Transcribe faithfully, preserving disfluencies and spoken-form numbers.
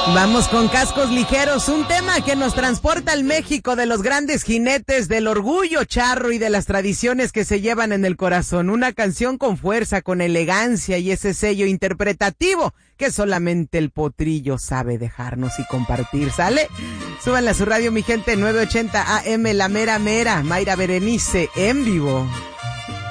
Vamos con Cascos Ligeros, un tema que nos transporta al México de los grandes jinetes, del orgullo charro y de las tradiciones que se llevan en el corazón. Una canción con fuerza, con elegancia y ese sello interpretativo que solamente el potrillo sabe dejarnos y compartir. ¿Sale? Súbanle a su radio, mi gente, nueve ochenta A M, La Mera Mera, Mayra Berenice, en vivo.